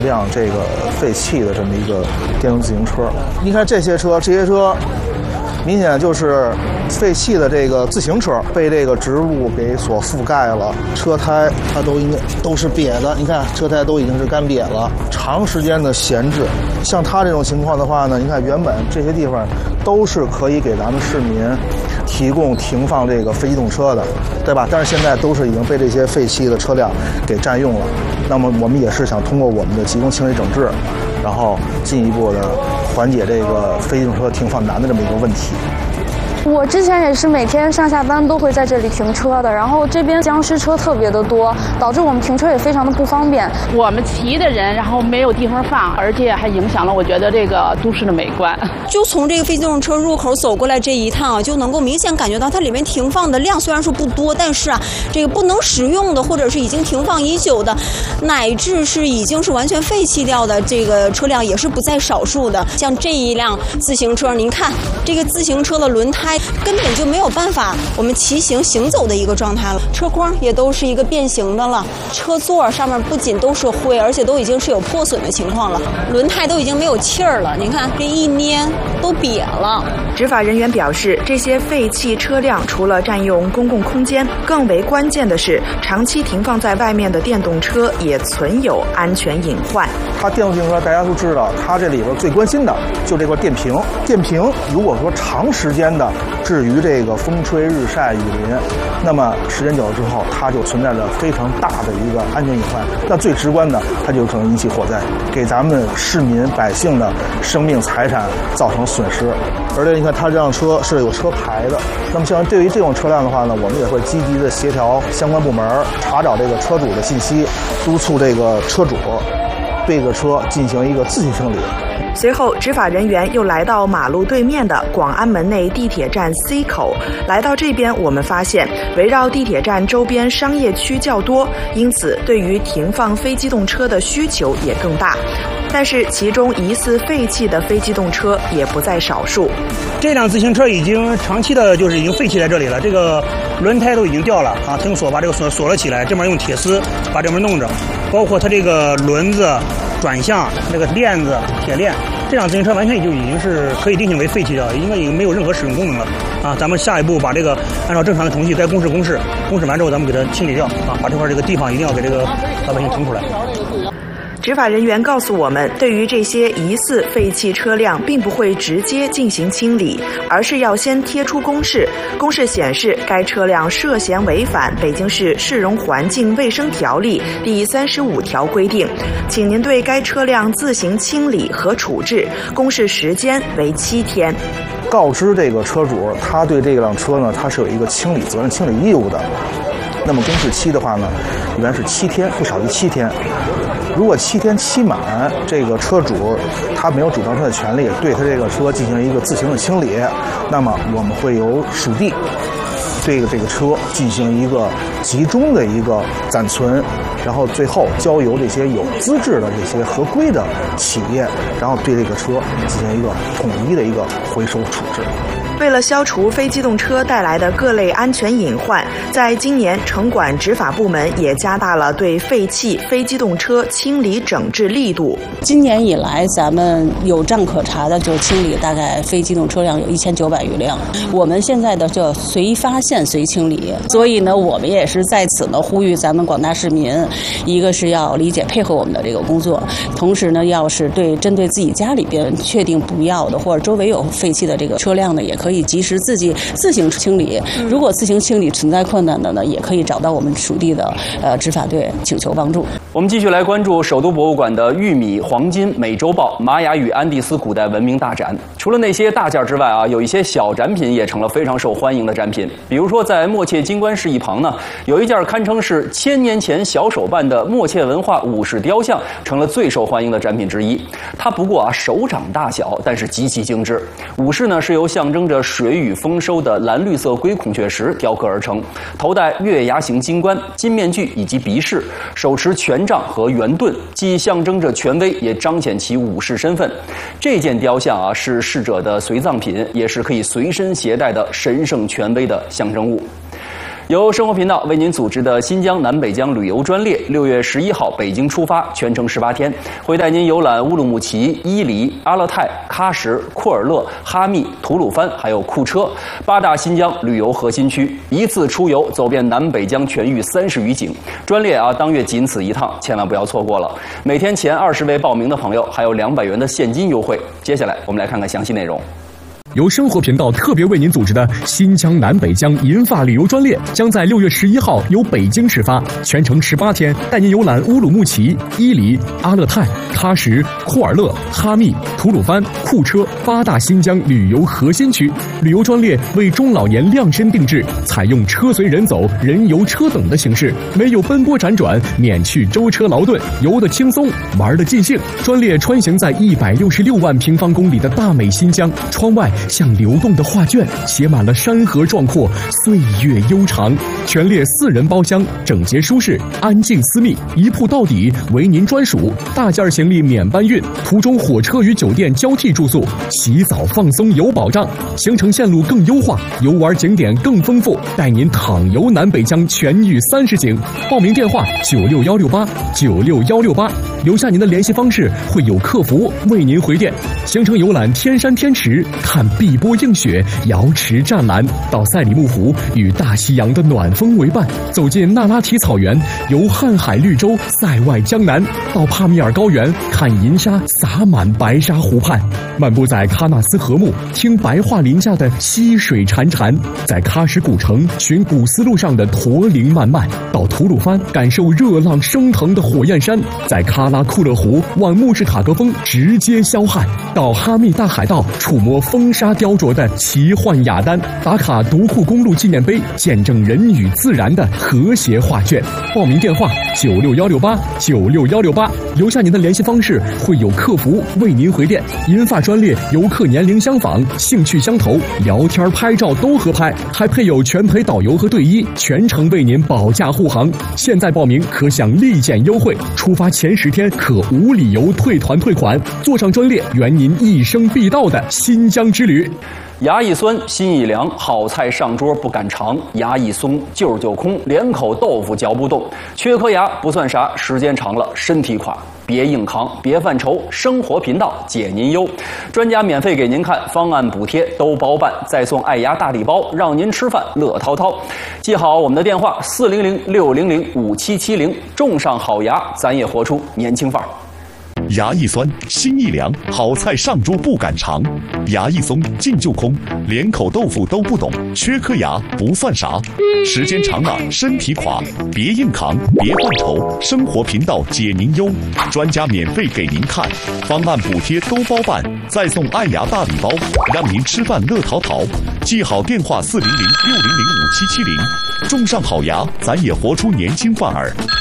辆这个废弃的这么一个电动自行车。你看这些车明显就是废弃的这个自行车被这个植物给所覆盖了，车胎它都是瘪的，你看车胎都已经是干瘪了，长时间的闲置。像它这种情况的话呢，你看原本这些地方都是可以给咱们市民提供停放这个非机动车的，对吧？但是现在都是已经被这些废弃的车辆给占用了。那么我们也是想通过我们的集中清理整治，然后进一步的缓解这个非机动车停放难的这么一个问题。 我之前也是每天上下班都会在这里停车的，然后这边僵尸车特别的多，导致我们停车也非常的不方便。 我们骑的人，然后没有地方放，而且还影响了我觉得这个都市的美观。 就从这个非机动车入口走过来这一趟，就能够明显感觉到它里面停放的量虽然说不多，但是这个不能使用的或者是已经停放已久的，乃至是已经是完全废弃掉的这个车辆也是不在少数的。像这一辆自行车，您看这个自行车的轮胎根本就没有办法我们骑行走的一个状态了，车筐也都是一个变形的了，车座上面不仅都是灰，而且都已经是有破损的情况了，轮胎都已经没有气儿了，您看这一捏都瘪了。 执法人员表示，这些废弃车辆除了占用公共空间，更为关键的是长期停放在外面的电动车也存有安全隐患。 它电动自行车大家都知道，它这里边最关心的就这块电瓶。电瓶如果说长时间的置于这个风吹日晒雨淋，那么时间久了之后，它就存在着非常大的一个安全隐患。那最直观的，它就可能引起火灾，给咱们市民百姓的生命财产造成损失。而且你看，它这辆车是有车牌的。那么像对于这种车辆的话呢，我们也会积极的协调相关部门查找这个车主的信息，督促这个车主对这个车进行一个自行清理。 随后，执法人员又来到马路对面的广安门内地铁站 C 口。来到这边，我们发现围绕地铁站周边商业区较多，因此对于停放非机动车的需求也更大。但是其中疑似废弃的非机动车也不在少数。 这辆自行车已经长期的就是已经废弃在这里了，这个轮胎都已经掉了啊，停锁把这个锁了起来，这边用铁丝把这边弄着，包括它这个轮子、转向那个链子、铁链，这辆自行车完全已经是可以定性为废弃的，应该已经没有任何使用功能了啊。咱们下一步把这个按照正常的程序该公示完之后，咱们给它清理掉啊，把这块这个地方一定要给这个老百姓腾出来。 执法人员告诉我们，对于这些疑似废弃车辆，并不会直接进行清理，而是要先贴出公示。公示显示该车辆涉嫌违反北京市市容环境卫生条例第35条规定，请您对该车辆自行清理和处置，公示时间为7天。 告知这个车主，他对这辆车呢，他是有一个清理责任、清理义务的。那么公示期的话呢，一般是7天，不少于7天。如果7天期满，这个车主他没有主张车的权利，对他这个车进行一个自行的清理，那么我们会由属地对这个车进行一个集中的一个暂存，然后最后交由这些有资质的这些合规的企业，然后对这个车进行一个统一的一个回收处置。 为了消除非机动车带来的各类安全隐患，在今年城管执法部门也加大了对废弃非机动车清理整治力度。 今年以来，咱们有账可查的就清理大概非机动车辆有1900余辆。我们现在的就随发现随清理，所以呢，我们也是在此呢呼吁咱们广大市民，一个是要理解配合我们的这个工作，同时呢，要是针对自己家里边确定不要的或者周围有废弃的这个车辆呢，也可以及时自行清理。如果自行清理存在困难的呢，也可以找到我们属地的执法队请求帮助。 我们继续来关注首都博物馆的玉米、黄金、美洲豹、玛雅与安第斯古代文明大展。除了那些大件之外啊，有一些小展品也成了非常受欢迎的展品。比如说，在默切金冠室一旁呢，有一件堪称是1000年前小手办的默切文化武士雕像，成了最受欢迎的展品之一。它不过手掌大小，但是极其精致。武士呢是由象征着水雨丰收的蓝绿色龟孔雀石雕刻而成，头戴月牙形金冠、金面具以及鼻饰，手持权杖和圆盾，既象征着权威，也彰显其武士身份。这件雕像啊，是逝者的随葬品，也是可以随身携带的神圣权威的象征物。 由生活频道为您组织的新疆南北疆旅游专列，6月11号北京出发，全程18天，会带您游览乌鲁木齐、伊犁、阿勒泰、喀什、库尔勒、哈密、吐鲁番还有库车8大新疆旅游核心区，一次出游走遍南北疆全域30余景。专列当月仅此一趟，千万不要错过了。每天前20位报名的朋友还有200元的现金优惠。接下来我们来看看详细内容。 由生活频道特别为您组织的新疆南北疆银发旅游专列，将在6月11号由北京出发，全程18天，带您游览乌鲁木齐、伊犁、阿勒泰、喀什、库尔勒、哈密、吐鲁番、库车8大新疆旅游核心区。旅游专列为中老年量身定制，采用车随人走、人游车等的形式，没有奔波辗转，免去舟车劳顿，游得轻松，玩得尽兴。专列穿行在166万平方公里的大美新疆，窗外像流动的画卷，写满了山河壮阔，岁月悠长。全列4人包厢，整洁舒适，安静私密，一铺到底，为您专属。大件行李免搬运，途中火车与酒店交替住宿，洗澡放松有保障。行程线路更优化，游玩景点更丰富，带您躺游南北疆全域30景。报名电话96168，留下您的联系方式，会有客服为您回电。行程游览天山天池，看碧波映雪，瑶池湛蓝，到赛里木湖与大西洋的暖风为伴，走进那拉提草原，游瀚海绿洲，塞外江南，到帕米尔高原，看银沙洒满白沙湖畔，漫步在喀纳斯河木，听白桦林下的溪水潺潺，在喀什古城寻古丝路上的驼铃漫漫，到吐鲁番感受热浪升腾的火焰山，在喀拉库勒湖望穆士塔格峰直接消汗，到哈密大海道触摸风沙雕琢的奇幻雅丹，打卡独库公路纪念碑，见证人与自然的和谐画卷。报名电话96168，留下您的联系方式，会有客服为您回电。银发专列游客年龄相仿，兴趣相投，聊天拍照都合拍，还配有全陪导游和队医，全程为您保驾护航。现在报名可享立减优惠，出发前10天可无理由退团退款。坐上专列，圆您一生必到的新疆之旅。 牙一酸，心一凉，好菜上桌不敢尝，牙一松，劲儿就空，连口豆腐嚼不动。缺颗牙不算啥，时间长了身体垮。别硬扛，别犯愁，生活频道解您忧，专家免费给您看，方案补贴都包办，再送爱牙大礼包，让您吃饭乐滔滔。记好我们的电话400-600-5770，种上好牙，咱也活出年轻范儿。 牙一酸，心一凉，好菜上桌不敢尝；牙一松，劲就空，连口豆腐都不懂。缺颗牙不算啥，时间长了身体垮。别硬扛，别犯愁，生活频道解您忧，专家免费给您看，方案补贴都包办，再送爱牙大礼包，让您吃饭乐淘淘。记好电话400-600-5770，种上好牙，咱也活出年轻范儿。